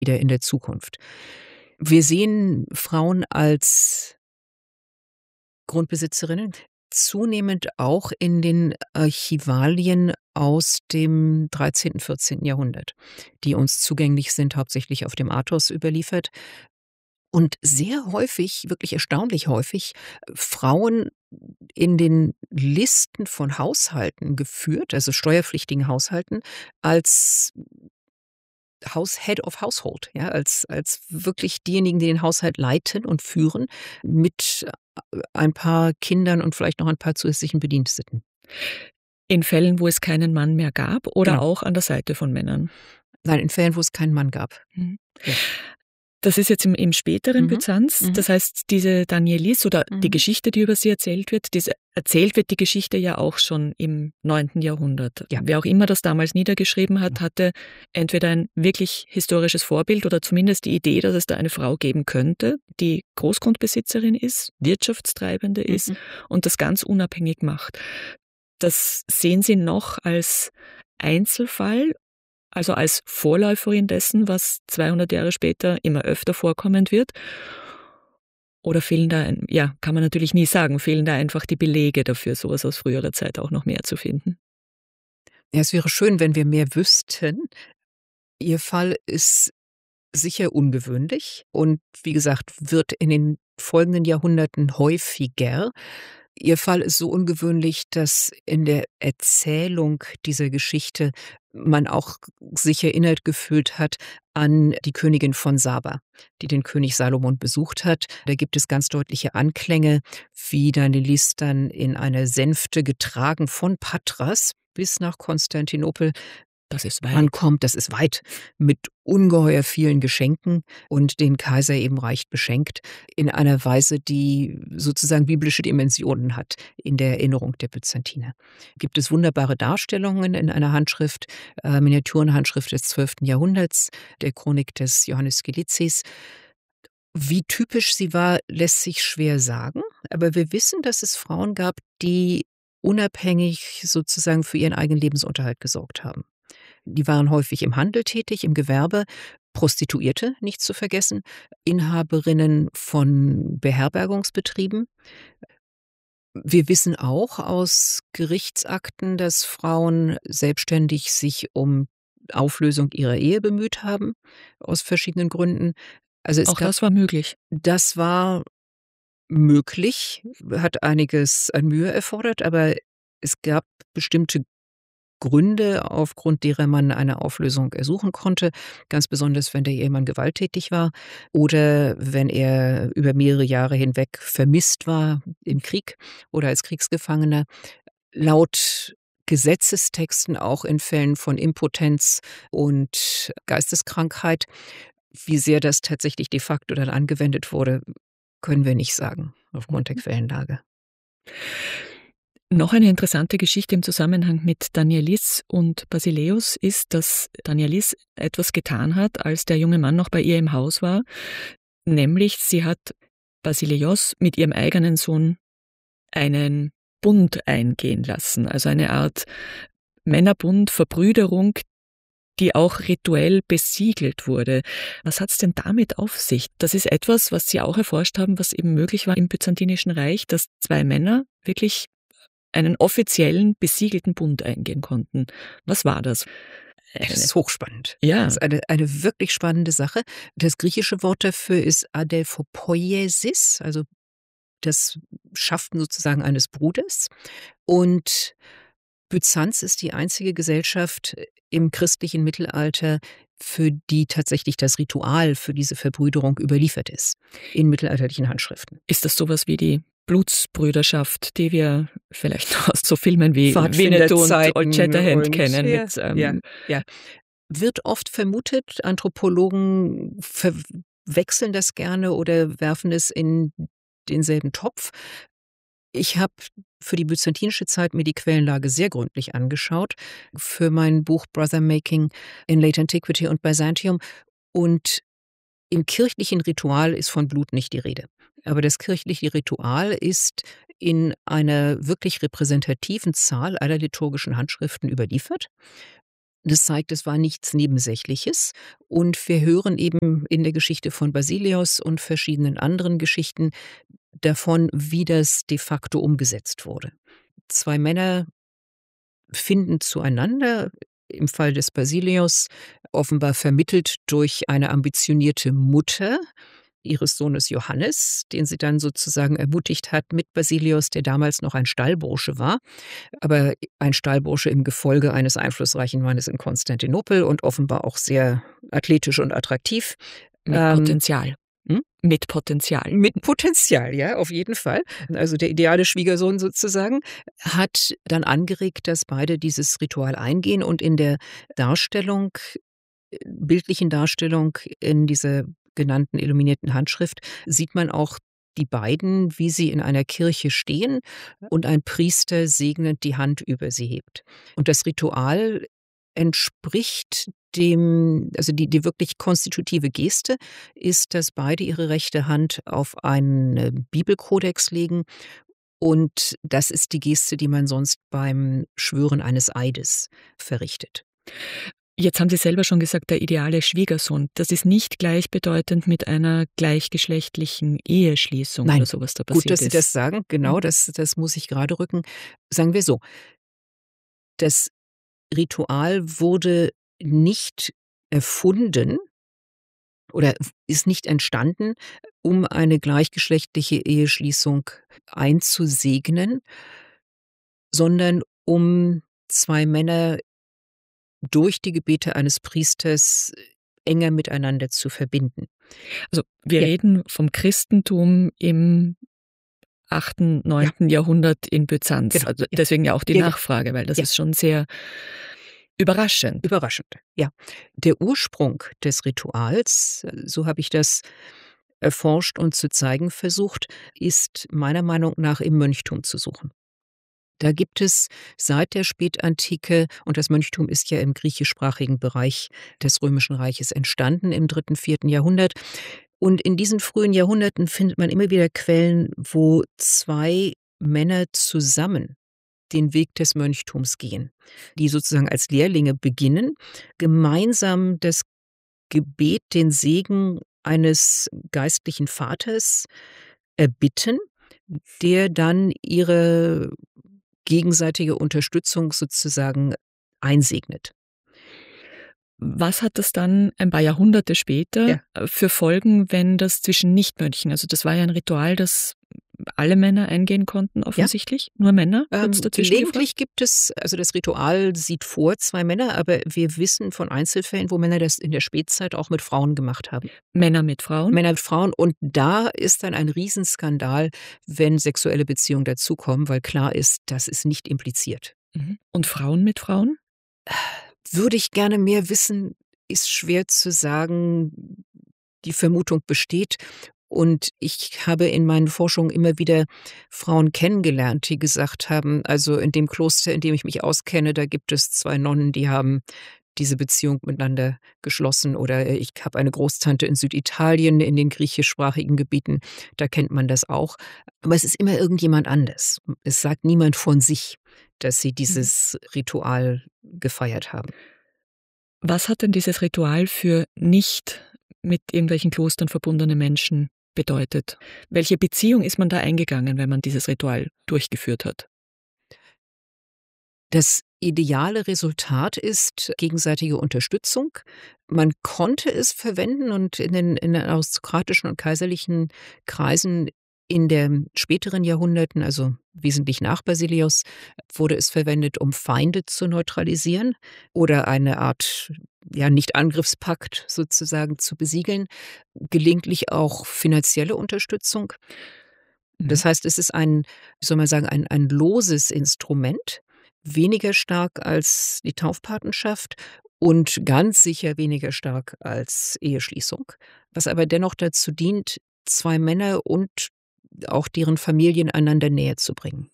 wieder in der Zukunft. Wir sehen Frauen als Grundbesitzerinnen zunehmend auch in den Archivalien aus dem 13., 14. Jahrhundert, die uns zugänglich sind, hauptsächlich auf dem Athos überliefert. Und sehr häufig, wirklich erstaunlich häufig, Frauen in den Listen von Haushalten geführt, also steuerpflichtigen Haushalten, als Head of Household, ja, als wirklich diejenigen, die den Haushalt leiten und führen, mit ein paar Kindern und vielleicht noch ein paar zusätzlichen Bediensteten. In Fällen, wo es keinen Mann mehr gab oder Genau. auch an der Seite von Männern? Nein, in Fällen, wo es keinen Mann gab. Mhm. Ja. Das ist jetzt im späteren Mhm. Byzanz. Mhm. Das heißt, diese Danielis oder die Mhm. Geschichte, die über sie erzählt wird, erzählt wird die Geschichte ja auch schon im 9. Jahrhundert. Ja. Wer auch immer das damals niedergeschrieben hat, hatte entweder ein wirklich historisches Vorbild oder zumindest die Idee, dass es da eine Frau geben könnte, die Großgrundbesitzerin ist, Wirtschaftstreibende ist Mhm. und das ganz unabhängig macht. Das sehen Sie noch als Einzelfall, also als Vorläuferin dessen, was 200 Jahre später immer öfter vorkommen wird? Oder fehlen da, ja, kann man natürlich nie sagen, fehlen da einfach die Belege dafür, sowas aus früherer Zeit auch noch mehr zu finden? Ja, es wäre schön, wenn wir mehr wüssten. Ihr Fall ist sicher ungewöhnlich und wie gesagt, wird in den folgenden Jahrhunderten häufiger. Ihr Fall ist so ungewöhnlich, dass in der Erzählung dieser Geschichte man auch sich erinnert gefühlt hat an die Königin von Saba, die den König Salomon besucht hat. Da gibt es ganz deutliche Anklänge, wie Danielis dann in einer Sänfte getragen von Patras bis nach Konstantinopel Das ist weit. ankommt. Das ist weit, mit ungeheuer vielen Geschenken und den Kaiser eben reich beschenkt, in einer Weise, die sozusagen biblische Dimensionen hat in der Erinnerung der Byzantiner. Gibt es wunderbare Darstellungen in einer Handschrift, Miniaturenhandschrift des 12. Jahrhunderts, der Chronik des Johannes Gelizis. Wie typisch sie war, lässt sich schwer sagen, aber wir wissen, dass es Frauen gab, die unabhängig sozusagen für ihren eigenen Lebensunterhalt gesorgt haben. Die waren häufig im Handel tätig, im Gewerbe, Prostituierte, nicht zu vergessen, Inhaberinnen von Beherbergungsbetrieben. Wir wissen auch aus Gerichtsakten, dass Frauen selbstständig sich um Auflösung ihrer Ehe bemüht haben, aus verschiedenen Gründen. Also, es Auch gab das war möglich. das war möglich, hat einiges an Mühe erfordert, aber es gab bestimmte Gründe, aufgrund derer man eine Auflösung ersuchen konnte, ganz besonders, wenn der Ehemann gewalttätig war oder wenn er über mehrere Jahre hinweg vermisst war im Krieg oder als Kriegsgefangener. Laut Gesetzestexten auch in Fällen von Impotenz und Geisteskrankheit. Wie sehr das tatsächlich de facto dann angewendet wurde, können wir nicht sagen aufgrund der Quellenlage. Noch eine interessante Geschichte im Zusammenhang mit Danielis und Basileus ist, dass Danielis etwas getan hat, als der junge Mann noch bei ihr im Haus war. Nämlich, sie hat Basileios mit ihrem eigenen Sohn einen Bund eingehen lassen, also eine Art Männerbund, Verbrüderung, die auch rituell besiegelt wurde. Was hat's denn damit auf sich? Das ist etwas, was Sie auch erforscht haben, was eben möglich war im Byzantinischen Reich, dass zwei Männer wirklich einen offiziellen, besiegelten Bund eingehen konnten. Was war das? Das ist hochspannend. Ja. Das ist eine wirklich spannende Sache. Das griechische Wort dafür ist Adelphopoiesis, also das Schaften sozusagen eines Bruders. Und Byzanz ist die einzige Gesellschaft im christlichen Mittelalter, für die tatsächlich das Ritual für diese Verbrüderung überliefert ist, in mittelalterlichen Handschriften. Ist das sowas wie die Blutsbrüderschaft, die wir vielleicht noch aus so Filmen wie Winnetou und Old Shatterhand kennen? Ja. Wird oft vermutet, Anthropologen verwechseln das gerne oder werfen es in denselben Topf. Ich habe für die byzantinische Zeit mir die Quellenlage sehr gründlich angeschaut, für mein Buch Brother Making in Late Antiquity und Byzantium. Und im kirchlichen Ritual ist von Blut nicht die Rede. Aber das kirchliche Ritual ist in einer wirklich repräsentativen Zahl aller liturgischen Handschriften überliefert. Das zeigt, es war nichts Nebensächliches. Und wir hören eben in der Geschichte von Basilios und verschiedenen anderen Geschichten davon, wie das de facto umgesetzt wurde. 2 Männer finden zueinander, im Fall des Basilios offenbar vermittelt durch eine ambitionierte Mutter ihres Sohnes Johannes, den sie dann sozusagen ermutigt hat mit Basilios, der damals noch ein Stallbursche war, aber ein Stallbursche im Gefolge eines einflussreichen Mannes in Konstantinopel und offenbar auch sehr athletisch und attraktiv. Mit Potenzial. Mit Potenzial. Mit Potenzial, ja, auf jeden Fall. Also der ideale Schwiegersohn sozusagen hat dann angeregt, dass beide dieses Ritual eingehen und in der Darstellung, bildlichen Darstellung in dieser genannten illuminierten Handschrift sieht man auch die beiden, wie sie in einer Kirche stehen und ein Priester segnend die Hand über sie hebt. Und das Ritual entspricht dem, also die wirklich konstitutive Geste ist, dass beide ihre rechte Hand auf einen Bibelkodex legen. Und das ist die Geste, die man sonst beim Schwören eines Eides verrichtet. Jetzt haben Sie selber schon gesagt, der ideale Schwiegersohn. Das ist nicht gleichbedeutend mit einer gleichgeschlechtlichen Eheschließung Nein, oder so, was da passiert ist. gut, dass Sie das sagen. Genau, das muss ich gerade rücken. Sagen wir so, das Ritual wurde nicht erfunden oder ist nicht entstanden, um eine gleichgeschlechtliche Eheschließung einzusegnen, sondern um 2 Männer durch die Gebete eines Priesters enger miteinander zu verbinden. Also wir Ja. reden vom Christentum im 8., 9. Jahrhundert in Byzanz. Genau. Also deswegen ja auch die Ja, ja. Nachfrage, weil das Ja. ist schon sehr überraschend. Überraschend, ja. Der Ursprung des Rituals, so habe ich das erforscht und zu zeigen versucht, ist meiner Meinung nach im Mönchtum zu suchen. Da gibt es seit der Spätantike, und das Mönchtum ist ja im griechischsprachigen Bereich des Römischen Reiches entstanden im 3., 4. Jahrhundert. Und in diesen frühen Jahrhunderten findet man immer wieder Quellen, wo 2 Männer zusammen den Weg des Mönchtums gehen, die sozusagen als Lehrlinge beginnen, gemeinsam das Gebet, den Segen eines geistlichen Vaters erbitten, der dann ihre gegenseitige Unterstützung sozusagen einsegnet. Was hat das dann ein paar Jahrhunderte später Ja. für Folgen, wenn das zwischen Nichtmönchen, also das war ja ein Ritual, das alle Männer eingehen konnten offensichtlich, nur Männer, kurz dazwischen Gelegentlich gibt es, also das Ritual sieht vor 2 Männer, aber wir wissen von Einzelfällen, wo Männer das in der Spätzeit auch mit Frauen gemacht haben. Männer mit Frauen. Männer mit Frauen, und da ist dann ein Riesenskandal, wenn sexuelle Beziehungen dazukommen, weil klar ist, das ist nicht impliziert. Und Frauen mit Frauen? Würde ich gerne mehr wissen, ist schwer zu sagen. Die Vermutung besteht. Und ich habe in meinen Forschungen immer wieder Frauen kennengelernt, die gesagt haben, also in dem Kloster, in dem ich mich auskenne, da gibt es 2 Nonnen, die haben diese Beziehung miteinander geschlossen. Oder ich habe eine Großtante in Süditalien, in den griechischsprachigen Gebieten, da kennt man das auch. Aber es ist immer irgendjemand anders. Es sagt niemand von sich, dass sie dieses Ritual gefeiert haben. Was hat denn dieses Ritual für nicht mit irgendwelchen Klostern verbundene Menschen bedeutet? Welche Beziehung ist man da eingegangen, wenn man dieses Ritual durchgeführt hat? Das ideale Resultat ist gegenseitige Unterstützung. Man konnte es verwenden, und in den aristokratischen und kaiserlichen Kreisen in den späteren Jahrhunderten, also wesentlich nach Basilios, wurde es verwendet, um Feinde zu neutralisieren oder eine Art, ja, Nicht-Angriffspakt sozusagen zu besiegeln. Gelegentlich auch finanzielle Unterstützung. Das heißt, es ist ein, wie soll man sagen, ein loses Instrument, weniger stark als die Taufpatenschaft und ganz sicher weniger stark als Eheschließung, was aber dennoch dazu dient, 2 Männer und auch deren Familien einander näher zu bringen.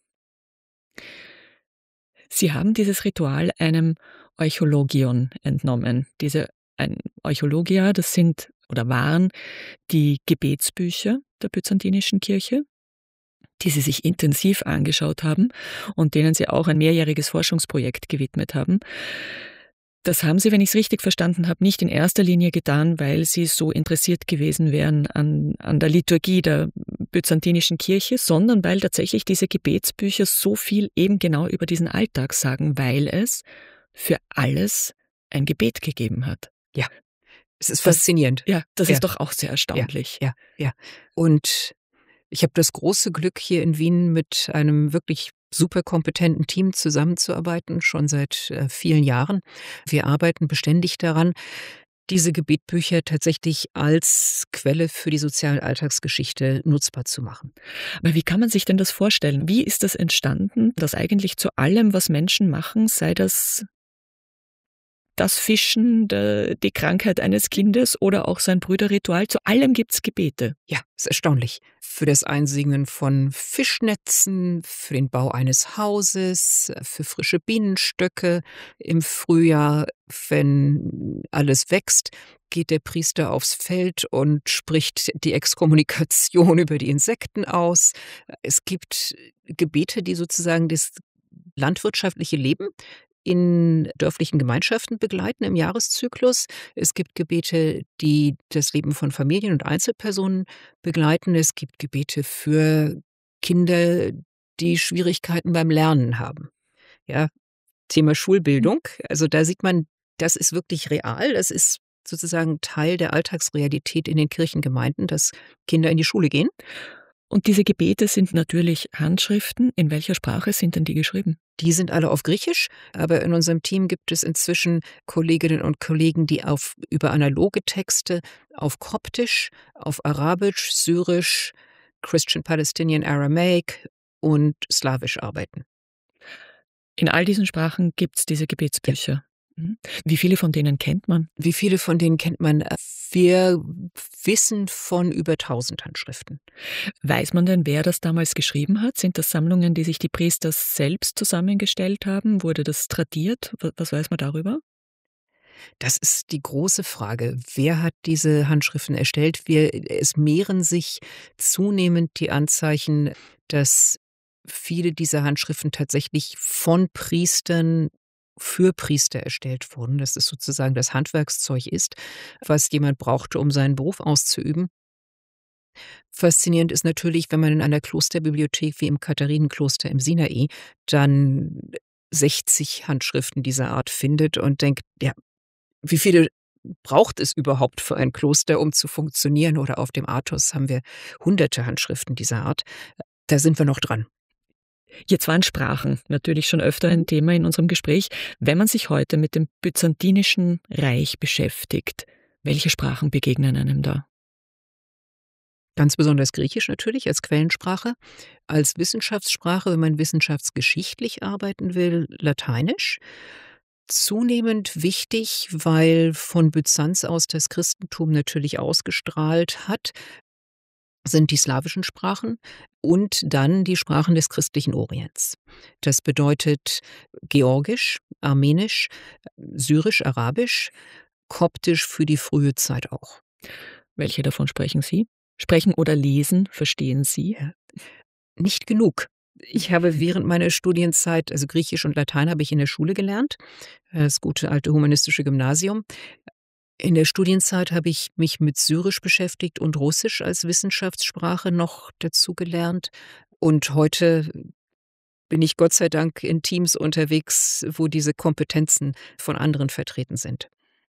Sie haben dieses Ritual einem Euchologion entnommen. Ein Euchologia, das sind oder waren die Gebetsbücher der byzantinischen Kirche, die Sie sich intensiv angeschaut haben und denen Sie auch ein mehrjähriges Forschungsprojekt gewidmet haben. Das haben Sie, wenn ich es richtig verstanden habe, nicht in erster Linie getan, weil Sie so interessiert gewesen wären an der Liturgie der byzantinischen Kirche, sondern weil tatsächlich diese Gebetsbücher so viel eben genau über diesen Alltag sagen, weil es für alles ein Gebet gegeben hat. Ja, es ist Das, faszinierend. ja, das Ja, ist doch auch sehr ja, erstaunlich. ja, ja. Und ich habe das große Glück, hier in Wien mit einem wirklich super kompetenten Team zusammenzuarbeiten, schon seit vielen Jahren. Wir arbeiten beständig daran, diese Gebetbücher tatsächlich als Quelle für die soziale Alltagsgeschichte nutzbar zu machen. Aber wie kann man sich denn das vorstellen? Wie ist das entstanden, dass eigentlich zu allem, was Menschen machen, sei das Fischen, die Krankheit eines Kindes oder auch sein Brüderritual, zu allem gibt's Gebete? Ja, ist erstaunlich. Für das Einsegnen von Fischnetzen, für den Bau eines Hauses, für frische Bienenstöcke. Im Frühjahr, wenn alles wächst, geht der Priester aufs Feld und spricht die Exkommunikation über die Insekten aus. Es gibt Gebete, die sozusagen das landwirtschaftliche Leben in dörflichen Gemeinschaften begleiten im Jahreszyklus. Es gibt Gebete, die das Leben von Familien und Einzelpersonen begleiten. Es gibt Gebete für Kinder, die Schwierigkeiten beim Lernen haben. Ja, Thema Schulbildung. Also da sieht man, das ist wirklich real. Das ist sozusagen Teil der Alltagsrealität in den Kirchengemeinden, dass Kinder in die Schule gehen. Und diese Gebete sind natürlich Handschriften. In welcher Sprache sind denn die geschrieben? Die sind alle auf Griechisch, aber in unserem Team gibt es inzwischen Kolleginnen und Kollegen, die über analoge Texte auf Koptisch, auf Arabisch, Syrisch, Christian Palestinian Aramaic und Slawisch arbeiten. In all diesen Sprachen gibt's diese Ja. Gebetsbücher. Mhm. Wie viele von denen kennt man? Wie viele von denen kennt man? Wir wissen von über 1000 Handschriften. Weiß man denn, wer das damals geschrieben hat? Sind das Sammlungen, die sich die Priester selbst zusammengestellt haben? Wurde das tradiert? Was weiß man darüber? Das ist die große Frage. Wer hat diese Handschriften erstellt? Es mehren sich zunehmend die Anzeichen, dass viele dieser Handschriften tatsächlich von Priestern für Priester erstellt wurden, dass es sozusagen das Handwerkszeug ist, was jemand brauchte, um seinen Beruf auszuüben. Faszinierend ist natürlich, wenn man in einer Klosterbibliothek wie im Katharinenkloster im Sinai dann 60 Handschriften dieser Art findet und denkt, ja, wie viele braucht es überhaupt für ein Kloster, um zu funktionieren? Oder auf dem Athos haben wir hunderte Handschriften dieser Art. Da sind wir noch dran. Jetzt waren Sprachen natürlich schon öfter ein Thema in unserem Gespräch. Wenn man sich heute mit dem Byzantinischen Reich beschäftigt, welche Sprachen begegnen einem da? Ganz besonders Griechisch natürlich als Quellensprache. Als Wissenschaftssprache, wenn man wissenschaftsgeschichtlich arbeiten will, Lateinisch. Zunehmend wichtig, weil von Byzanz aus das Christentum natürlich ausgestrahlt hat, sind die slawischen Sprachen und dann die Sprachen des christlichen Orients. Das bedeutet Georgisch, Armenisch, Syrisch, Arabisch, Koptisch für die frühe Zeit auch. Welche davon sprechen Sie? Sprechen oder lesen, verstehen Sie? Ja. Nicht genug. Ich habe während meiner Studienzeit, also Griechisch und Latein habe ich in der Schule gelernt, das gute alte humanistische Gymnasium. In der Studienzeit habe ich mich mit Syrisch beschäftigt und Russisch als Wissenschaftssprache noch dazu gelernt. Und heute bin ich Gott sei Dank in Teams unterwegs, wo diese Kompetenzen von anderen vertreten sind.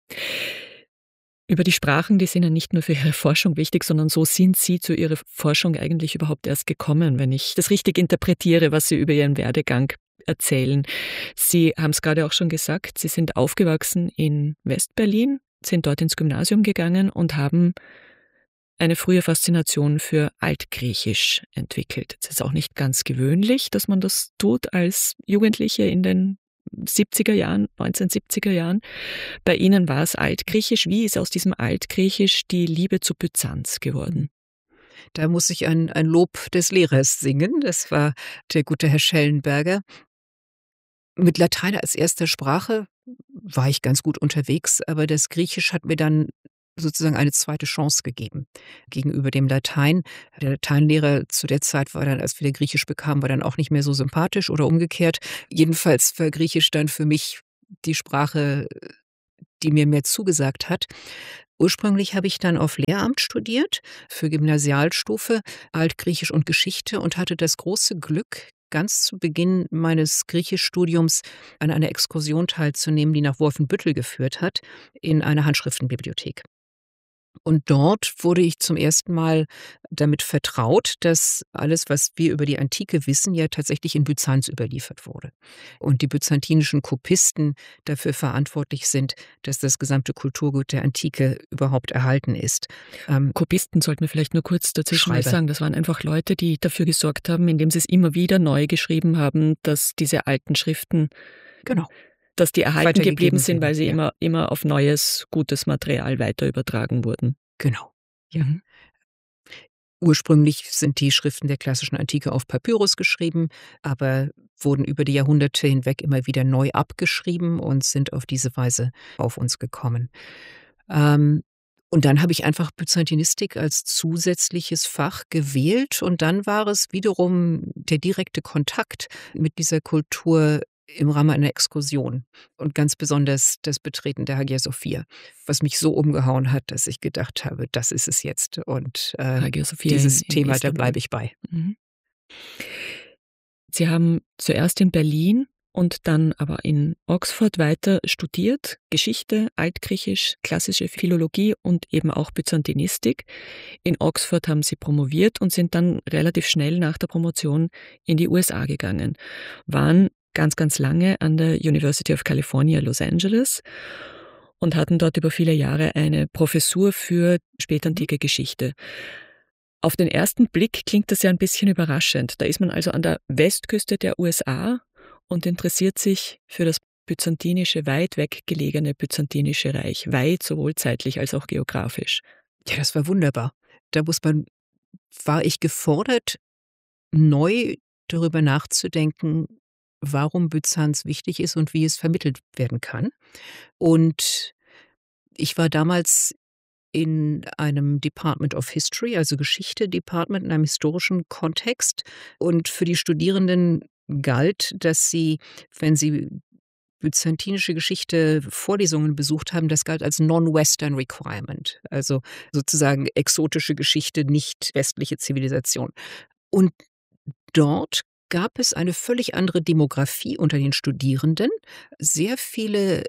Über die Sprachen, die sind ja nicht nur für Ihre Forschung wichtig, sondern so sind Sie zu Ihrer Forschung eigentlich überhaupt erst gekommen, wenn ich das richtig interpretiere, was Sie über Ihren Werdegang erzählen. Sie haben es gerade auch schon gesagt, Sie sind aufgewachsen in Westberlin, sind dort ins Gymnasium gegangen und haben eine frühe Faszination für Altgriechisch entwickelt. Es ist auch nicht ganz gewöhnlich, dass man das tut als Jugendliche in den 70er Jahren, 1970er Jahren. Bei Ihnen war es Altgriechisch. Wie ist aus diesem Altgriechisch die Liebe zu Byzanz geworden? Da muss ich ein Lob des Lehrers singen. Das war der gute Herr Schellenberger. Mit Latein als erster Sprache war ich ganz gut unterwegs, aber das Griechisch hat mir dann sozusagen eine zweite Chance gegeben gegenüber dem Latein. Der Lateinlehrer zu der Zeit war dann, als wir Griechisch bekamen, war dann auch nicht mehr so sympathisch oder umgekehrt. Jedenfalls war Griechisch dann für mich die Sprache, die mir mehr zugesagt hat. Ursprünglich habe ich dann auf Lehramt studiert für Gymnasialstufe, Altgriechisch und Geschichte und hatte das große Glück, ganz zu Beginn meines Griechischstudiums an einer Exkursion teilzunehmen, die nach Wolfenbüttel geführt hat, in eine Handschriftenbibliothek. Und dort wurde ich zum ersten Mal damit vertraut, dass alles, was wir über die Antike wissen, ja tatsächlich in Byzanz überliefert wurde. Und die byzantinischen Kopisten dafür verantwortlich sind, dass das gesamte Kulturgut der Antike überhaupt erhalten ist. Kopisten sollten wir vielleicht nur kurz dazwischen mal Schreiber. sagen. Das waren einfach Leute, die dafür gesorgt haben, indem sie es immer wieder neu geschrieben haben, dass diese alten Schriften, Genau. dass die erhalten geblieben Weitergegeben sind, weil sie werden, ja. immer auf neues, gutes Material weiter übertragen wurden. Genau. Ja. Mhm. Ursprünglich sind die Schriften der klassischen Antike auf Papyrus geschrieben, aber wurden über die Jahrhunderte hinweg immer wieder neu abgeschrieben und sind auf diese Weise auf uns gekommen. Ähm, und dann habe ich einfach Byzantinistik als zusätzliches Fach gewählt und dann war es wiederum der direkte Kontakt mit dieser Kultur im Rahmen einer Exkursion und ganz besonders das Betreten der Hagia Sophia, was mich so umgehauen hat, dass ich gedacht habe, das ist es jetzt und Hagia Sophia dieses in Thema, da Istanbul. bleibe ich bei. Mhm. Sie haben zuerst in Berlin und dann aber in Oxford weiter studiert, Geschichte, Altgriechisch, klassische Philologie und eben auch Byzantinistik. In Oxford haben Sie promoviert und sind dann relativ schnell nach der Promotion in die USA gegangen, waren ganz, ganz lange an der University of California, Los Angeles und hatten dort über viele Jahre eine Professur für spätantike Geschichte. Auf den ersten Blick klingt das ja ein bisschen überraschend. Da ist man also an der Westküste der USA und interessiert sich für das byzantinische, weit weg gelegene Byzantinische Reich, weit sowohl zeitlich als auch geografisch. Ja, das war wunderbar. Da war ich gefordert, neu darüber nachzudenken, warum Byzanz wichtig ist und wie es vermittelt werden kann. Und ich war damals in einem Department of History, also Geschichte-Department in einem historischen Kontext. Und für die Studierenden galt, dass sie, wenn sie byzantinische Geschichte Vorlesungen besucht haben, das galt als Non-Western Requirement, also sozusagen exotische Geschichte, nicht westliche Zivilisation. Und dort gab es eine völlig andere Demografie unter den Studierenden, sehr viele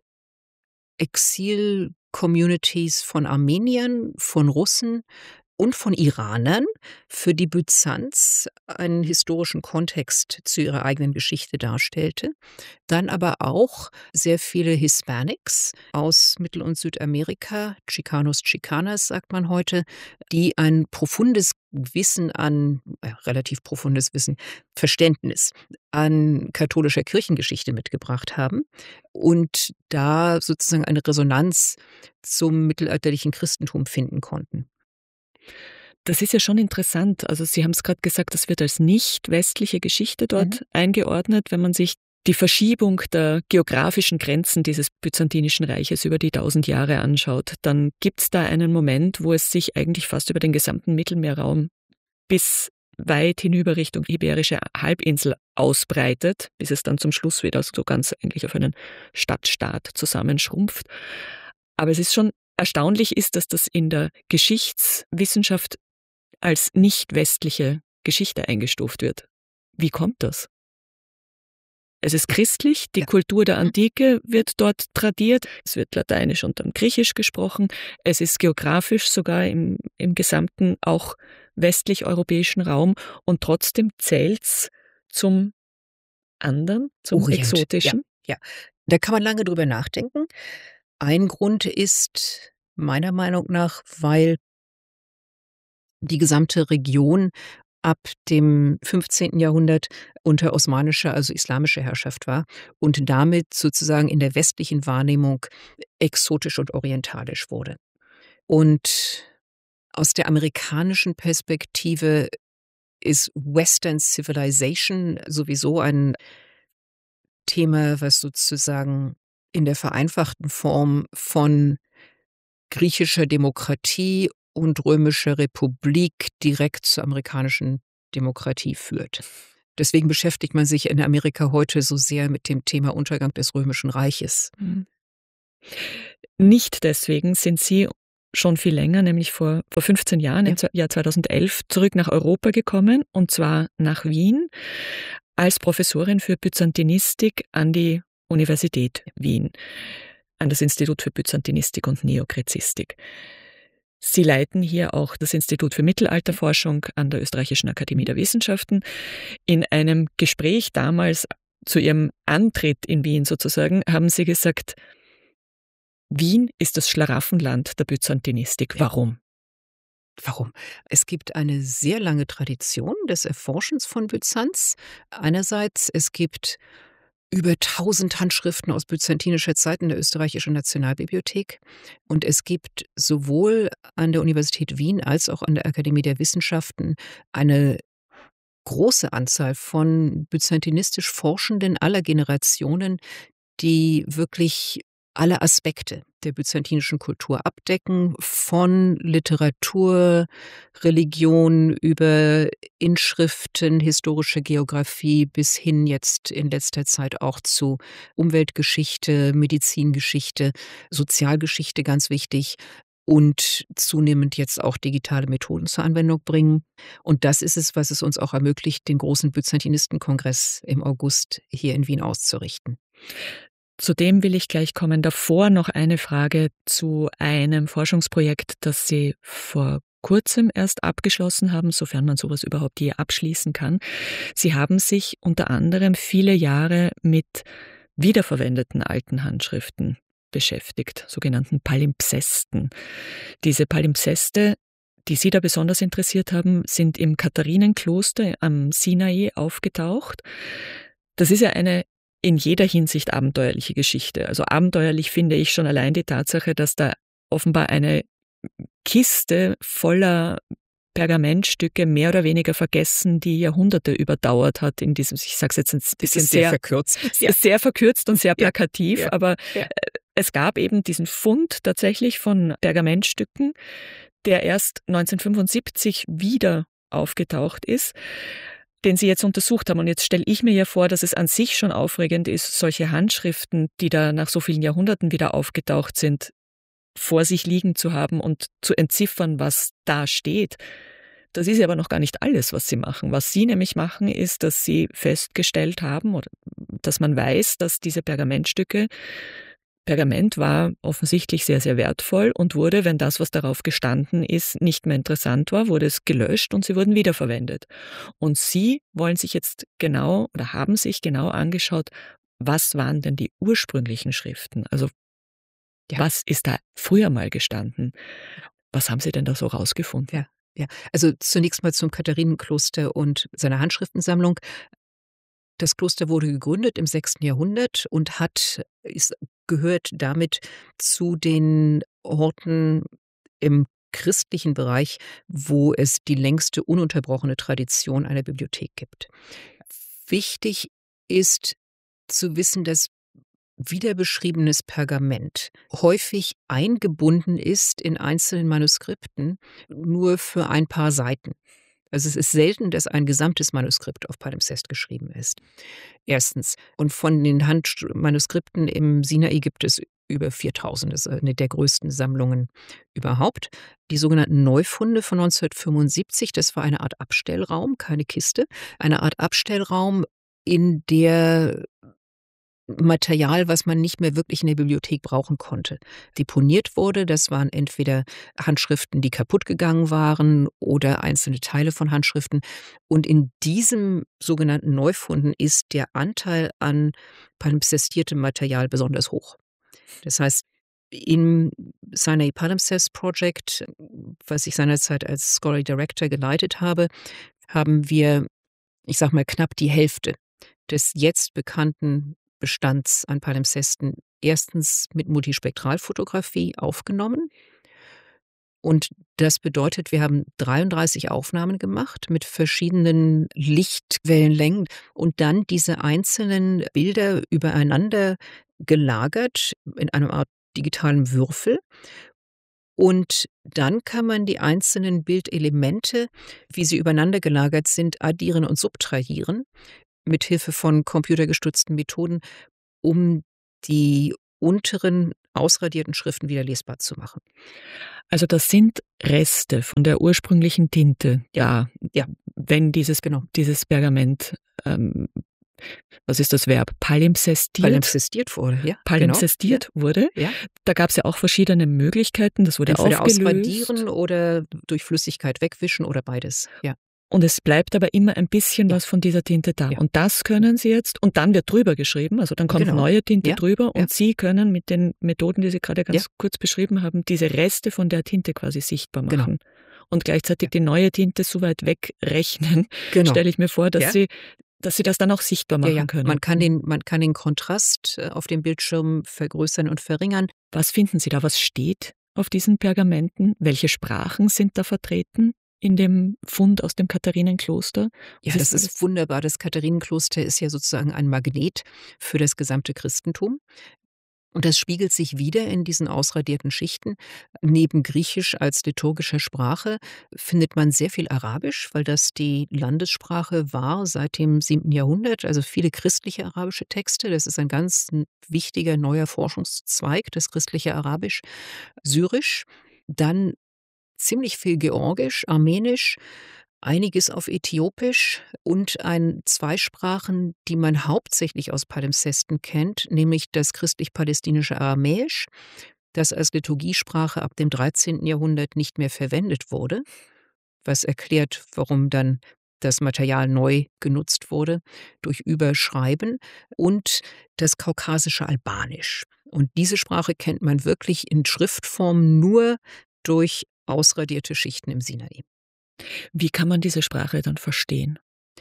Exil-Communities von Armeniern, von Russen und von Iranern, für die Byzanz einen historischen Kontext zu ihrer eigenen Geschichte darstellte. Dann aber auch sehr viele Hispanics aus Mittel- und Südamerika, Chicanos, Chicanas sagt man heute, die ein profundes Wissen relativ profundes Wissen, Verständnis an katholischer Kirchengeschichte mitgebracht haben und da sozusagen eine Resonanz zum mittelalterlichen Christentum finden konnten. Das ist ja schon interessant. Also Sie haben es gerade gesagt, das wird als nicht westliche Geschichte dort eingeordnet, wenn man sich die Verschiebung der geografischen Grenzen dieses Byzantinischen Reiches über die 1000 Jahre anschaut, dann gibt es da einen Moment, wo es sich eigentlich fast über den gesamten Mittelmeerraum bis weit hinüber Richtung Iberische Halbinsel ausbreitet, bis es dann zum Schluss wieder so ganz eigentlich auf einen Stadtstaat zusammenschrumpft. Aber es ist schon erstaunlich ist, dass das in der Geschichtswissenschaft als nicht westliche Geschichte eingestuft wird. Wie kommt das? Es ist christlich, die Ja. Kultur der Antike wird dort tradiert, es wird Lateinisch und dann Griechisch gesprochen, es ist geografisch sogar im gesamten auch westlich-europäischen Raum und trotzdem zählt's zum anderen, zum Orient, ja, Exotischen. ja. Da kann man lange drüber nachdenken. Ein Grund ist meiner Meinung nach, weil die gesamte Region ab dem 15. Jahrhundert unter osmanischer, also islamischer Herrschaft war und damit sozusagen in der westlichen Wahrnehmung exotisch und orientalisch wurde. Und aus der amerikanischen Perspektive ist Western Civilization sowieso ein Thema, was sozusagen in der vereinfachten Form von griechischer Demokratie und römischer Republik direkt zur amerikanischen Demokratie führt. Deswegen beschäftigt man sich in Amerika heute so sehr mit dem Thema Untergang des Römischen Reiches. Mhm. Nicht deswegen sind Sie schon viel länger, nämlich vor 15 Jahren, im Jahr 2011, zurück nach Europa gekommen, und zwar nach Wien, als Professorin für Byzantinistik an die Universität Wien, an das Institut für Byzantinistik und Neokrezistik. Sie leiten hier auch das Institut für Mittelalterforschung an der Österreichischen Akademie der Wissenschaften. In einem Gespräch damals zu Ihrem Antritt in Wien sozusagen haben Sie gesagt, Wien ist das Schlaraffenland der Byzantinistik. Warum? Warum? Es gibt eine sehr lange Tradition des Erforschens von Byzanz. Einerseits, es gibt über 1000 Handschriften aus byzantinischer Zeit in der Österreichischen Nationalbibliothek. Und es gibt sowohl an der Universität Wien als auch an der Akademie der Wissenschaften eine große Anzahl von byzantinistisch Forschenden aller Generationen, die wirklich alle Aspekte der byzantinischen Kultur abdecken, von Literatur, Religion über Inschriften, historische Geografie bis hin jetzt in letzter Zeit auch zu Umweltgeschichte, Medizingeschichte, Sozialgeschichte, ganz wichtig, und zunehmend jetzt auch digitale Methoden zur Anwendung bringen. Und das ist es, was es uns auch ermöglicht, den großen Byzantinistenkongress im August hier in Wien auszurichten. Zu dem will ich gleich kommen. Davor noch eine Frage zu einem Forschungsprojekt, das Sie vor kurzem erst abgeschlossen haben, sofern man sowas überhaupt je abschließen kann. Sie haben sich unter anderem viele Jahre mit wiederverwendeten alten Handschriften beschäftigt, sogenannten Palimpsesten. Diese Palimpseste, die Sie da besonders interessiert haben, sind im Katharinenkloster am Sinai aufgetaucht. Das ist ja eine in jeder Hinsicht abenteuerliche Geschichte. Also abenteuerlich finde ich schon allein die Tatsache, dass da offenbar eine Kiste voller Pergamentstücke mehr oder weniger vergessen, die Jahrhunderte überdauert hat in diesem, ich sage es jetzt ein bisschen sehr verkürzt. Sehr verkürzt und sehr plakativ, Ja. aber es gab eben diesen Fund tatsächlich von Pergamentstücken, der erst 1975 wieder aufgetaucht ist, den Sie jetzt untersucht haben. Und jetzt stelle ich mir ja vor, dass es an sich schon aufregend ist, solche Handschriften, die da nach so vielen Jahrhunderten wieder aufgetaucht sind, vor sich liegen zu haben und zu entziffern, was da steht. Das ist ja aber noch gar nicht alles, was Sie machen. Was Sie nämlich machen, ist, dass Sie festgestellt haben, oder dass man weiß, dass diese Pergament war offensichtlich sehr, sehr wertvoll und wurde, wenn das, was darauf gestanden ist, nicht mehr interessant war, wurde es gelöscht und sie wurden wiederverwendet. Und Sie wollen sich jetzt genau oder haben sich genau angeschaut, was waren denn die ursprünglichen Schriften? Also was ist da früher mal gestanden? Was haben Sie denn da so rausgefunden? Ja. Also zunächst mal zum Katharinenkloster und seiner Handschriftensammlung. Das Kloster wurde gegründet im 6. Jahrhundert und gehört damit zu den Orten im christlichen Bereich, wo es die längste ununterbrochene Tradition einer Bibliothek gibt. Wichtig ist zu wissen, dass wiederbeschriebenes Pergament häufig eingebunden ist in einzelnen Manuskripten nur für ein paar Seiten. Also es ist selten, dass ein gesamtes Manuskript auf Palimpsest geschrieben ist. Erstens. Und von den Manuskripten im Sinai gibt es über 4000. Das ist eine der größten Sammlungen überhaupt. Die sogenannten Neufunde von 1975, das war eine Art Abstellraum, keine Kiste, eine Art Abstellraum, in der Material, was man nicht mehr wirklich in der Bibliothek brauchen konnte, deponiert wurde. Das waren entweder Handschriften, die kaputt gegangen waren oder einzelne Teile von Handschriften. Und in diesem sogenannten Neufunden ist der Anteil an palimpsestiertem Material besonders hoch. Das heißt, im Sinai Palimpsest Project, was ich seinerzeit als Scholarly Director geleitet habe, haben wir, ich sag mal, knapp die Hälfte des jetzt bekannten Bestands an Palimpsesten erstens mit Multispektralfotografie aufgenommen. Und das bedeutet, wir haben 33 Aufnahmen gemacht mit verschiedenen Lichtwellenlängen und dann diese einzelnen Bilder übereinander gelagert in einer Art digitalen Würfel Und dann kann man die einzelnen Bildelemente, wie sie übereinander gelagert sind, addieren und subtrahieren mit Hilfe von computergestützten Methoden, um die unteren ausradierten Schriften wieder lesbar zu machen. Also das sind Reste von der ursprünglichen Tinte, Ja, wenn dieses genau. Pergament, was ist das Verb? Palimpsestiert wurde, ja, Palimpsestiert wurde. Ja. Da gab es ja auch verschiedene Möglichkeiten. Das wurde Entweder aufgelöst. ausradieren oder durch Flüssigkeit wegwischen oder beides, ja. Und es bleibt aber immer ein bisschen was von dieser Tinte da. Ja. Und das können Sie jetzt, und dann wird drüber geschrieben, also dann kommt neue Tinte drüber und Sie können mit den Methoden, die Sie gerade ganz kurz beschrieben haben, diese Reste von der Tinte quasi sichtbar machen. Und gleichzeitig die neue Tinte so weit wegrechnen, stelle ich mir vor, dass Sie das dann auch sichtbar machen können. Man kann den Kontrast auf dem Bildschirm vergrößern und verringern. Was finden Sie da? Was steht auf diesen Pergamenten? Welche Sprachen sind da vertreten in dem Fund aus dem Katharinenkloster? Ja, das ist wunderbar. Das Katharinenkloster ist ja sozusagen ein Magnet für das gesamte Christentum. Und das spiegelt sich wieder in diesen ausradierten Schichten. Neben Griechisch als liturgischer Sprache findet man sehr viel Arabisch, weil das die Landessprache war seit dem 7. Jahrhundert. Also viele christliche arabische Texte. Das ist ein ganz wichtiger neuer Forschungszweig, das christliche Arabisch. Syrisch, dann ziemlich viel Georgisch, Armenisch, einiges auf Äthiopisch und zwei Sprachen, die man hauptsächlich aus Palimpsesten kennt, nämlich das christlich-palästinische Aramäisch, das als Liturgiesprache ab dem 13. Jahrhundert nicht mehr verwendet wurde, was erklärt, warum dann das Material neu genutzt wurde durch Überschreiben, und das kaukasische Albanisch. Und diese Sprache kennt man wirklich in Schriftform nur durch ausradierte Schichten im Sinai. Wie kann man diese Sprache dann verstehen?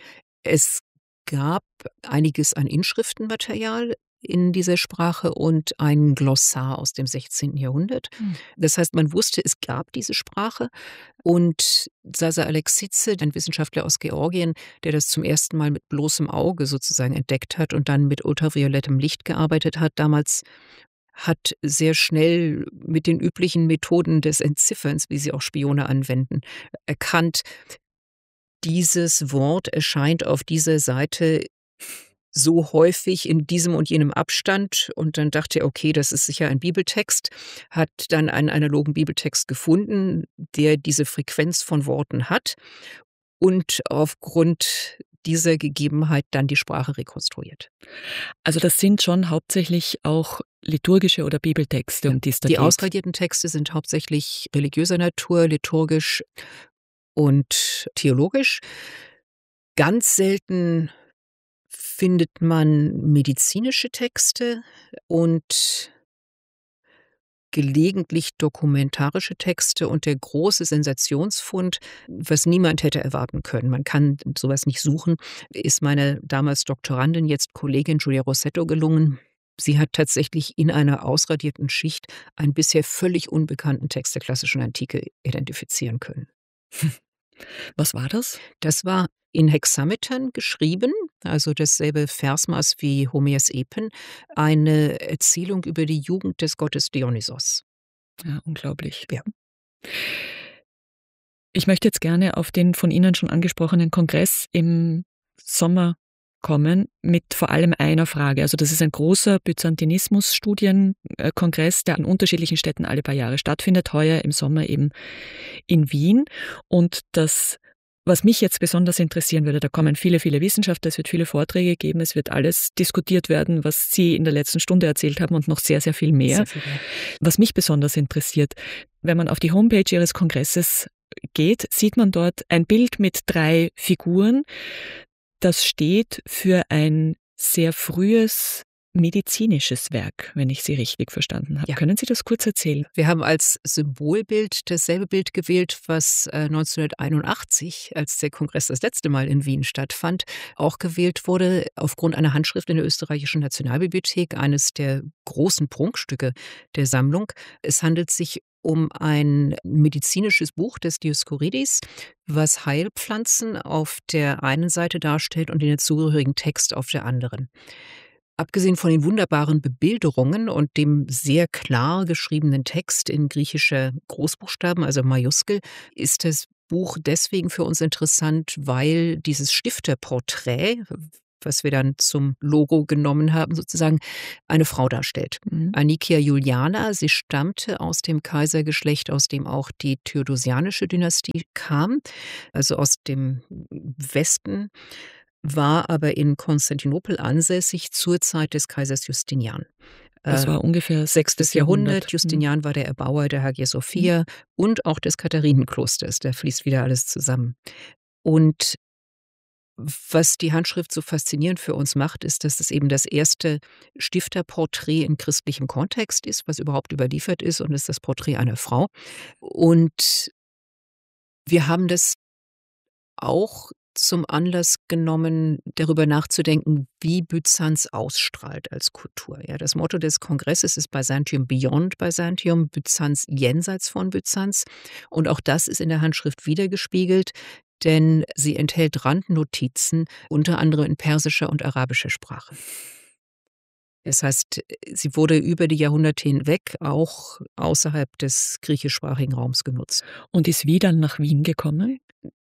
Es gab einiges an Inschriftenmaterial in dieser Sprache und ein Glossar aus dem 16. Jahrhundert. Das heißt, man wusste, es gab diese Sprache, und Sasa Alexice, ein Wissenschaftler aus Georgien, der das zum ersten Mal mit bloßem Auge sozusagen entdeckt hat und dann mit ultraviolettem Licht gearbeitet hat damals, hat sehr schnell mit den üblichen Methoden des Entzifferns, wie sie auch Spione anwenden, erkannt, dieses Wort erscheint auf dieser Seite so häufig in diesem und jenem Abstand, und dann dachte er, okay, das ist sicher ein Bibeltext, hat dann einen analogen Bibeltext gefunden, der diese Frequenz von Worten hat, und aufgrund dieser Gegebenheit dann die Sprache rekonstruiert. Also das sind schon hauptsächlich auch liturgische oder Bibeltexte, um die es da geht. Die ausradierten Texte sind hauptsächlich religiöser Natur, liturgisch und theologisch. Ganz selten findet man medizinische Texte und gelegentlich dokumentarische Texte, und der große Sensationsfund, was niemand hätte erwarten können, man kann sowas nicht suchen, ist meiner damals Doktorandin, jetzt Kollegin Giulia Rossetto gelungen. Sie hat tatsächlich in einer ausradierten Schicht einen bisher völlig unbekannten Text der klassischen Antike identifizieren können. Was war das? Das war in Hexametern geschrieben, also dasselbe Versmaß wie Homers Epen, eine Erzählung über die Jugend des Gottes Dionysos. Ja, unglaublich. Ja. Ich möchte jetzt gerne auf den von Ihnen schon angesprochenen Kongress im Sommer kommen, mit vor allem einer Frage. Also das ist ein großer Byzantinismus-Studienkongress, der an unterschiedlichen Städten alle paar Jahre stattfindet, heuer im Sommer eben in Wien. Und das, was mich jetzt besonders interessieren würde, da kommen viele, viele Wissenschaftler, es wird viele Vorträge geben, es wird alles diskutiert werden, was Sie in der letzten Stunde erzählt haben, und noch sehr, sehr viel mehr. Sehr viel mehr. Was mich besonders interessiert, wenn man auf die Homepage Ihres Kongresses geht, sieht man dort ein Bild mit 3 Figuren. Das steht für ein sehr frühes medizinisches Werk, wenn ich Sie richtig verstanden habe. Ja. Können Sie das kurz erzählen? Wir haben als Symbolbild dasselbe Bild gewählt, was 1981, als der Kongress das letzte Mal in Wien stattfand, auch gewählt wurde, aufgrund einer Handschrift in der Österreichischen Nationalbibliothek, eines der großen Prunkstücke der Sammlung. Es handelt sich um ein medizinisches Buch des Dioscorides, was Heilpflanzen auf der einen Seite darstellt und den dazugehörigen Text auf der anderen. Abgesehen von den wunderbaren Bebilderungen und dem sehr klar geschriebenen Text in griechischer Großbuchstaben, also Majuskel, ist das Buch deswegen für uns interessant, weil dieses Stifterporträt, was wir dann zum Logo genommen haben, sozusagen eine Frau darstellt. Anikia Juliana, sie stammte aus dem Kaisergeschlecht, aus dem auch die theodosianische Dynastie kam, also aus dem Westen, war aber in Konstantinopel ansässig zur Zeit des Kaisers Justinian. Das war ungefähr 6. Jahrhundert. Justinian war der Erbauer der Hagia Sophia und auch des Katharienklosters. Da fließt wieder alles zusammen. Und was die Handschrift so faszinierend für uns macht, ist, dass es eben das erste Stifterporträt in christlichem Kontext ist, was überhaupt überliefert ist, und es ist das Porträt einer Frau. Und wir haben das auch zum Anlass genommen, darüber nachzudenken, wie Byzanz ausstrahlt als Kultur. Ja, das Motto des Kongresses ist Byzantium Beyond Byzantium, Byzanz jenseits von Byzanz. Und auch das ist in der Handschrift wiedergespiegelt, denn sie enthält Randnotizen, unter anderem in persischer und arabischer Sprache. Das heißt, sie wurde über die Jahrhunderte hinweg auch außerhalb des griechischsprachigen Raums genutzt. Und ist wie dann nach Wien gekommen?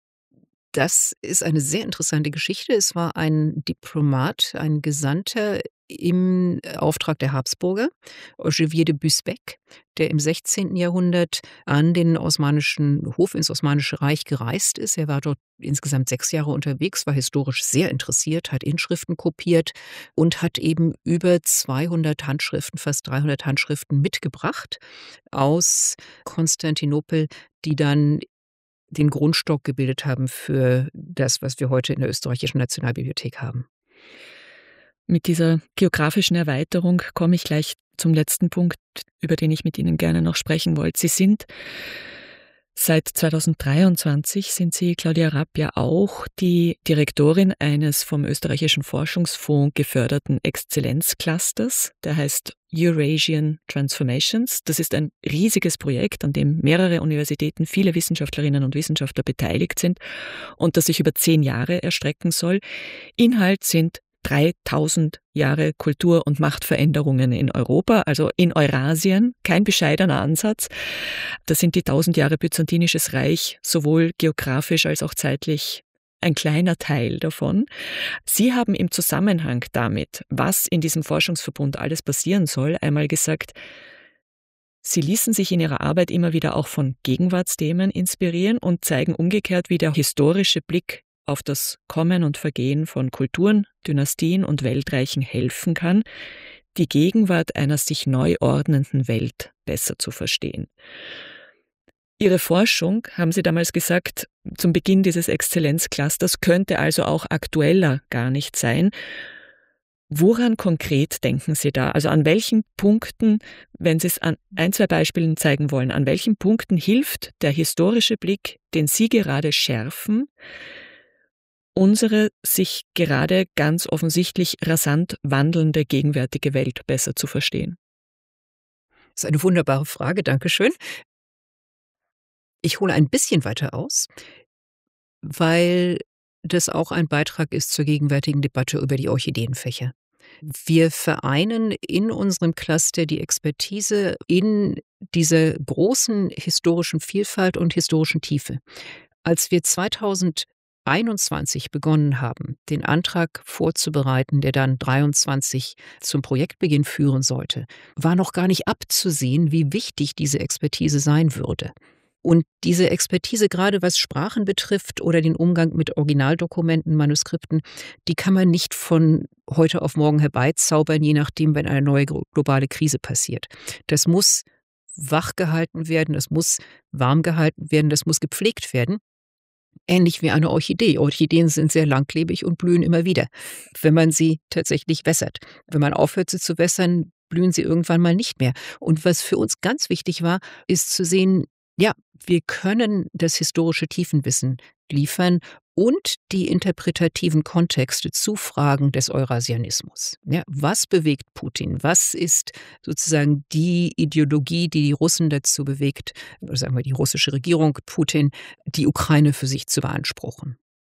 Das ist eine sehr interessante Geschichte. Es war ein Diplomat, ein Gesandter im Auftrag der Habsburger, Ogivier de Busbecq, der im 16. Jahrhundert an den osmanischen Hof ins Osmanische Reich gereist ist. Er war dort insgesamt 6 Jahre unterwegs, war historisch sehr interessiert, hat Inschriften kopiert und hat eben über 200 Handschriften, fast 300 Handschriften mitgebracht aus Konstantinopel, die dann den Grundstock gebildet haben für das, was wir heute in der Österreichischen Nationalbibliothek haben. Mit dieser geografischen Erweiterung komme ich gleich zum letzten Punkt, über den ich mit Ihnen gerne noch sprechen wollte. Sie sind seit 2023 sind Sie, Claudia Rapp, ja auch die Direktorin eines vom Österreichischen Forschungsfonds geförderten Exzellenzclusters, der heißt Eurasian Transformations. Das ist ein riesiges Projekt, an dem mehrere Universitäten, viele Wissenschaftlerinnen und Wissenschaftler beteiligt sind und das sich über 10 Jahre erstrecken soll. Inhalt sind 3000 Jahre Kultur- und Machtveränderungen in Europa, also in Eurasien, kein bescheidener Ansatz. Das sind die 1000 Jahre Byzantinisches Reich, sowohl geografisch als auch zeitlich ein kleiner Teil davon. Sie haben im Zusammenhang damit, was in diesem Forschungsverbund alles passieren soll, einmal gesagt, Sie ließen sich in Ihrer Arbeit immer wieder auch von Gegenwartsthemen inspirieren und zeigen umgekehrt, wie der historische Blick auf das Kommen und Vergehen von Kulturen, Dynastien und Weltreichen helfen kann, die Gegenwart einer sich neu ordnenden Welt besser zu verstehen. Ihre Forschung, haben Sie damals gesagt, zum Beginn dieses Exzellenzclusters könnte also auch aktueller gar nicht sein. Woran konkret denken Sie da? Also an welchen Punkten, wenn Sie es an 1, 2 Beispielen zeigen wollen, an welchen Punkten hilft der historische Blick, den Sie gerade schärfen, unsere sich gerade ganz offensichtlich rasant wandelnde gegenwärtige Welt besser zu verstehen? Das ist eine wunderbare Frage, dankeschön. Ich hole ein bisschen weiter aus, weil das auch ein Beitrag ist zur gegenwärtigen Debatte über die Orchideenfächer. Wir vereinen in unserem Cluster die Expertise in dieser großen historischen Vielfalt und historischen Tiefe. Als wir 2021 begonnen haben, den Antrag vorzubereiten, der dann 23 zum Projektbeginn führen sollte, war noch gar nicht abzusehen, wie wichtig diese Expertise sein würde. Und diese Expertise, gerade was Sprachen betrifft oder den Umgang mit Originaldokumenten, Manuskripten, die kann man nicht von heute auf morgen herbeizaubern, je nachdem, wenn eine neue globale Krise passiert. Das muss wach gehalten werden, das muss warm gehalten werden, das muss gepflegt werden. Ähnlich wie eine Orchidee. Orchideen sind sehr langlebig und blühen immer wieder, wenn man sie tatsächlich wässert. Wenn man aufhört, sie zu wässern, blühen sie irgendwann mal nicht mehr. Und was für uns ganz wichtig war, ist zu sehen, ja, wir können das historische Tiefenwissen liefern und die interpretativen Kontexte zu Fragen des Eurasianismus. Ja, was bewegt Putin? Was ist sozusagen die Ideologie, die die Russen dazu bewegt, oder sagen wir die russische Regierung, Putin, die Ukraine für sich zu beanspruchen?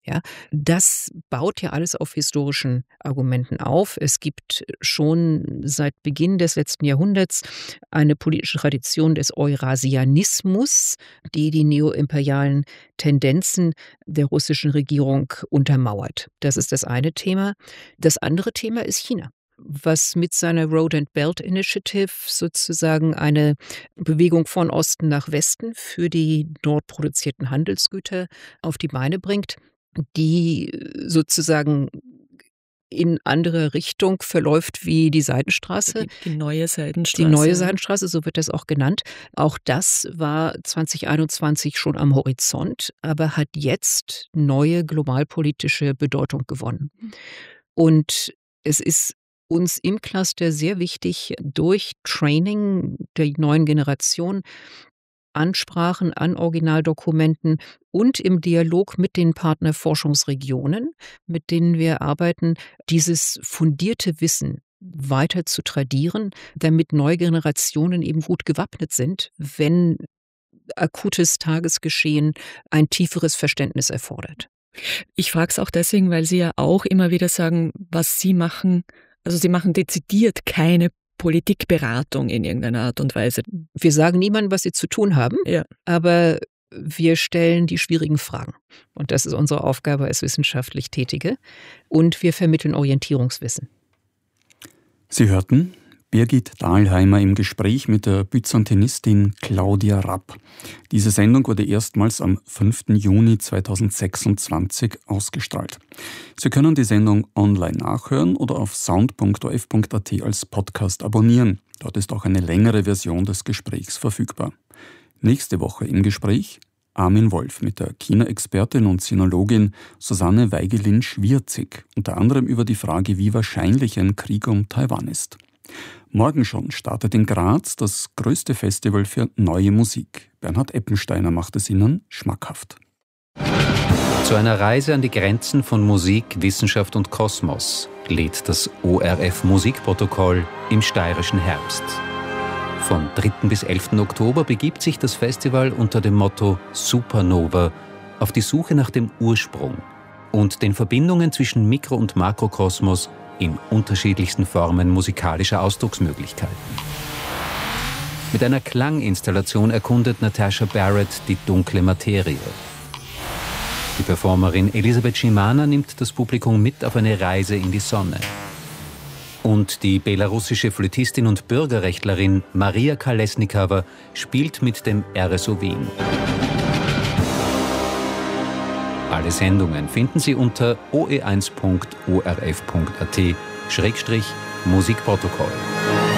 Ja, das baut ja alles auf historischen Argumenten auf. Es gibt schon seit Beginn des letzten Jahrhunderts eine politische Tradition des Eurasianismus, die die neoimperialen Tendenzen der russischen Regierung untermauert. Das ist das eine Thema. Das andere Thema ist China, was mit seiner Road and Belt Initiative sozusagen eine Bewegung von Osten nach Westen für die dort produzierten Handelsgüter auf die Beine bringt, die sozusagen in andere Richtung verläuft wie die Seidenstraße. Die neue Seidenstraße. Die neue Seidenstraße, so wird das auch genannt. Auch das war 2021 schon am Horizont, aber hat jetzt neue globalpolitische Bedeutung gewonnen. Und es ist uns im Cluster sehr wichtig, durch Training der neuen Generation Ansprachen an Originaldokumenten und im Dialog mit den Partnerforschungsregionen, mit denen wir arbeiten, dieses fundierte Wissen weiter zu tradieren, damit neue Generationen eben gut gewappnet sind, wenn akutes Tagesgeschehen ein tieferes Verständnis erfordert. Ich frage es auch deswegen, weil Sie ja auch immer wieder sagen, was Sie machen. Also Sie machen dezidiert keine Politikberatung in irgendeiner Art und Weise. Wir sagen niemandem, was sie zu tun haben, aber wir stellen die schwierigen Fragen. Und das ist unsere Aufgabe als wissenschaftlich Tätige. Und wir vermitteln Orientierungswissen. Sie hörten Birgit Dahlheimer im Gespräch mit der Byzantinistin Claudia Rapp. Diese Sendung wurde erstmals am 5. Juni 2026 ausgestrahlt. Sie können die Sendung online nachhören oder auf sound.orf.at als Podcast abonnieren. Dort ist auch eine längere Version des Gesprächs verfügbar. Nächste Woche im Gespräch Armin Wolf mit der China-Expertin und Sinologin Susanne Weigelin-Schwierzig, unter anderem über die Frage, wie wahrscheinlich ein Krieg um Taiwan ist. Morgen schon startet in Graz das größte Festival für neue Musik. Bernhard Eppensteiner macht es Ihnen schmackhaft. Zu einer Reise an die Grenzen von Musik, Wissenschaft und Kosmos lädt das ORF Musikprotokoll im steirischen Herbst. Von 3. bis 11. Oktober begibt sich das Festival unter dem Motto Supernova auf die Suche nach dem Ursprung und den Verbindungen zwischen Mikro- und Makrokosmos in unterschiedlichsten Formen musikalischer Ausdrucksmöglichkeiten. Mit einer Klanginstallation erkundet Natasha Barrett die dunkle Materie. Die Performerin Elisabeth Schimana nimmt das Publikum mit auf eine Reise in die Sonne. Und die belarussische Flötistin und Bürgerrechtlerin Maria Kalesnikava spielt mit dem RSO Wien. Alle Sendungen finden Sie unter oe1.orf.at/Musikprotokoll.